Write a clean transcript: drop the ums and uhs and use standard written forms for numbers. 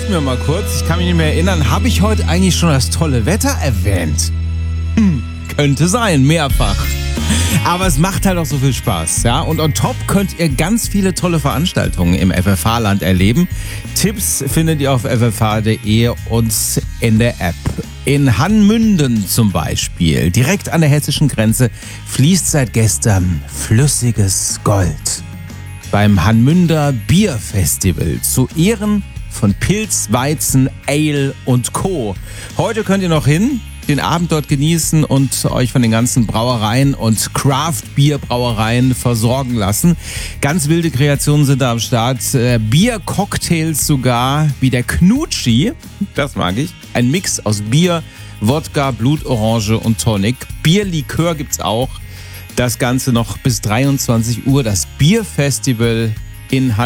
überlege mir mal kurz, ich kann mich nicht mehr erinnern, habe ich heute eigentlich schon das tolle Wetter erwähnt? Könnte sein, mehrfach. Aber es macht halt auch so viel Spaß, ja. Und on top könnt ihr ganz viele tolle Veranstaltungen im FFH-Land erleben. Tipps findet ihr auf ffh.de und in der App. In Hanmünden zum Beispiel, direkt an der hessischen Grenze, fließt seit gestern flüssiges Gold. Beim Hanmünder Bierfestival zu Ehren von Pilz, Weizen, Ale und Co. Heute könnt ihr noch hin, den Abend dort genießen und euch von den ganzen Brauereien und Craft-Bier-Brauereien versorgen lassen. Ganz wilde Kreationen sind da am Start. Bier-Cocktails sogar, wie der Knutschi, das mag ich. Ein Mix aus Bier, Wodka, Blutorange und Tonic. Bierlikör gibt's auch. Das Ganze noch bis 23 Uhr. Das Bierfestival in